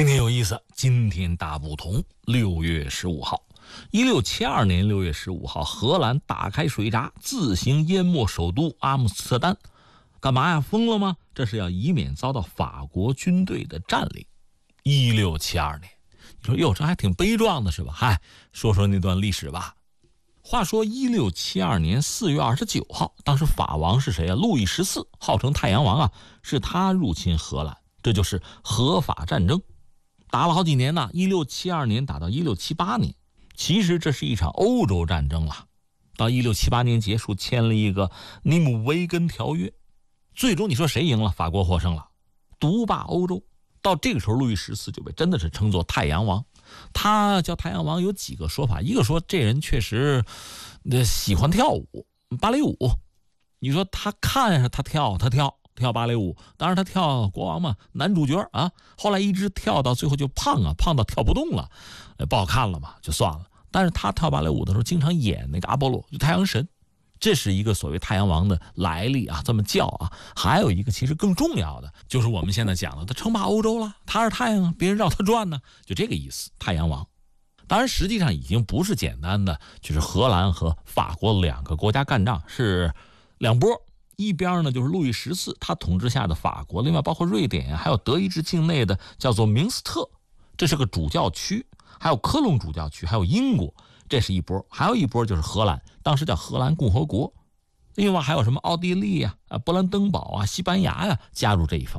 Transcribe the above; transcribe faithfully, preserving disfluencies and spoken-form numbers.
天天有意思，今天大不同。六月十五号，一六七二年六月十五号，荷兰打开水闸，自行淹没首都阿姆斯特丹。干嘛呀？疯了吗？这是要以免遭到法国军队的占领。一六七二年，你说哟，这还挺悲壮的是吧？嗨，说说那段历史吧。话说一六七二年四月二十九号，当时法王是谁啊？路易十四，号称太阳王啊，是他入侵荷兰，这就是荷法战争。打了好几年呢，一六七二年打到一六七八年，其实这是一场欧洲战争了。到一六七八年结束，签了一个尼姆维根条约，最终你说谁赢了？法国获胜了，独霸欧洲。到这个时候，路易十四就被真的是称作太阳王。他叫太阳王有几个说法，一个说这人确实喜欢跳舞，芭蕾舞。你说他看着他跳，他跳。跳芭蕾舞，当然他跳国王嘛，男主角啊。后来一直跳到最后就胖啊，胖到跳不动了，不好看了嘛，就算了。但是他跳芭蕾舞的时候，经常演那个阿波罗，就太阳神，这是一个所谓太阳王的来历啊，这么叫啊。还有一个其实更重要的，就是我们现在讲的，他称霸欧洲了，他是太阳啊，别人绕他转呢，就这个意思，太阳王。当然，实际上已经不是简单的就是荷兰和法国两个国家干仗，是两波。一边呢就是路易十四他统治下的法国，另外包括瑞典还有德意志境内的叫做明斯特，这是个主教区，还有科隆主教区，还有英国，这是一波。还有一波就是荷兰，当时叫荷兰共和国。另外还有什么奥地利啊、波兰登堡啊、西班牙呀、啊、加入这一方。